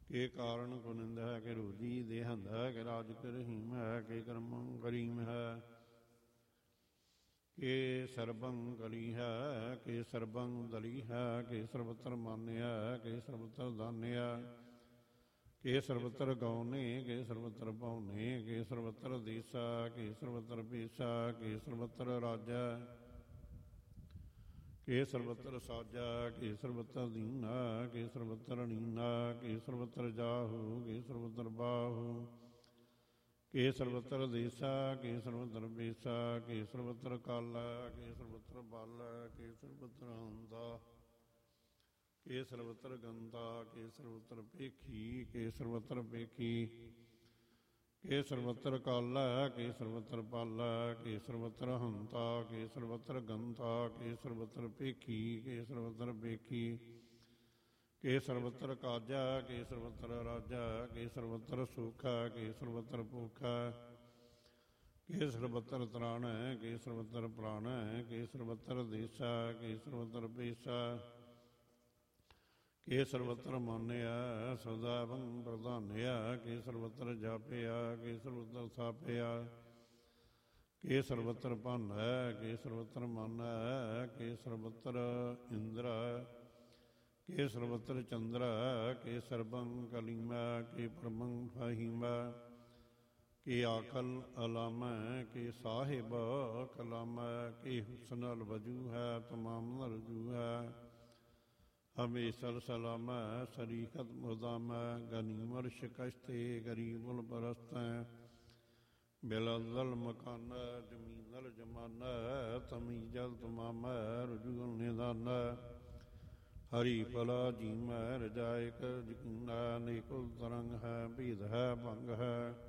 ਕੇ ਕਾਰਨ ਕੋ ਨਿੰਦ ਹੈ, ਕਿ ਰੋਜੀ ਦੇਹੰਦ ਹੈ, ਕਿ ਰਾਜ ਕਰਹੀਮ ਹੈ, ਕਿ ਕਰਮੰ ਕਰੀਮ ਹੈ, ਕਿ ਸਰਬੰ ਕਲੀ ਹੈ, ਕਿ ਸਰਬੰ ਦਲੀ ਹੈ, ਕਿ ਸਰਬਤਰ ਮਾਨਿਆ, ਕਿ ਸਰਬਤਰ ਦਾਨਿਆ, ਕਿ ਸਰਬਤਰ ਗਾਉਨੇ, ਕਿ ਸਰਬਤਰ ਭਾਉਨੇ, ਕਿ ਸਰਬਤਰ ਦੇਸਾ, ਕਿ ਸਰਬਤਰ ਭੇਸਾ, ਕਿ ਸਰਬਤਰ ਰਾਜਾ, ਕਿ ਸਰਬਤਰ ਸਾਜਾ, ਕਿ ਸਰਬਤਰ ਦੀਨਾ, ਕਿ ਸਰਬਤਰ ਨੀਨਾ, ਕਿ ਸਰਬਤਰ ਜਾਹੂ, ਕਿ ਸਰਬਤਰ ਬਾਹੂ, ਕਿ ਸਰਬਤਰ ਦੇਸਾ, ਕਿ ਸਰਬਤਰ ਬੇਸਾ, ਕਿ ਸਰਬਤਰ ਕਾਲਾ, ਕਿ ਸਰਬਤਰ ਬਾਲਾ, ਕਿ ਸਰਬਤਰ ਹੰਦਾ, ਕਿ ਸਰਬਤਰ ਗੰਦਾ, ਕਿ ਸਰਬਤਰ ਭੇਖੀ, ਕਿ ਸਰਬਤਰ ਭੇਖੀ, ਕਿ ਸਰਬਤਰ ਕਾਲਾ, ਕਿ ਸਰਬਤਰ ਪਾਲਾ, ਕਿ ਸਰਬਤਰ ਹੰਤਾ, ਕਿ ਸਰਬਤਰ ਗੰਦਾ, ਕਿ ਸਰਬਤਰ ਭੇਖੀ, ਕਿ ਸਰਬਤਰ ਭੇਖੀ, ਕਿ ਸਰਬਤਰ ਕਾਜਾ, ਕਿ ਸਰਬਤਰ ਰਾਜਾ, ਕਿ ਸਰਬਤਰ ਸੂਖਾ, ਕਿ ਸਰਬਤਰ ਭੂਖਾ, ਕਿ ਸਰਬਤਰ ਤਰਾਣ ਹੈ, ਕਿ ਸਰਬਤਰ ਪ੍ਰਾਣ ਹੈ, ਕਿ ਸਰਬਤਰ ਦੇਸਾ, ਕਿ ਸਰਬਤਰ ਭੇਸਾ, ਕਿ ਸਰਬਤਰ ਮਾਨਿਆ, ਸਦਾਵੰ ਪ੍ਰਧਾਨਿਆ, ਕਿ ਸਰਬਤਰ ਜਾਪਿਆ, ਕਿ ਸਰਬਤਰ ਥਾਪਿਆ, ਕਿ ਸਰਬਤਰ ਭੰਨ ਹੈ, ਕਿ ਸਰਬਤਰ ਮਨ ਹੈ, ਕਿ ਸਰਬਤਰ ਇੰਦਰ, ਕਿ ਸਰਬਤਰ ਚੰਦਰ, ਕਿ ਸਰਬੰ ਕਲੀਮਾ, ਕਿ ਪਰਮੰ ਫਹੀਮਾ, ਕਿ ਆਕਲ ਅਲਾਮਾ, ਕਿ ਸਾਹਿਬ ਕਲਾਮਾ, ਕਿ ਹੁਸਨ ਅਲ ਵਜੂ ਹੈ, ਤਮਾਮ ਰਜੂ ਹੈ, ਹਮੇਸ਼ਾ ਸਲਾਮਾ, ਸਰੀਕਤ ਮੁਦਾਮਾ, ਗਨੀਮਰ ਸ਼ਿਕਸ਼ਤੇ, ਗਰੀਬੁਲ ਪਰਸਤੈ, ਬਿਲਦਲ ਮਕਾਨਾ, ਜਮੀਨਲ ਜਮਾਨਾ, ਤਮੀਜਲ ਤਮਾਮਾ, ਰਜੂਲ ਨਿਦਾਨਾ, ਹਰੀ ਫਲਾ ਜੀਮੈ, ਰਜਾਇਕ ਯਕੀਨਾ, ਨੇਕੁਲ ਤਰੰਗ ਹੈ, ਭੇਦ ਹੈ ਭੰਗ ਹੈ,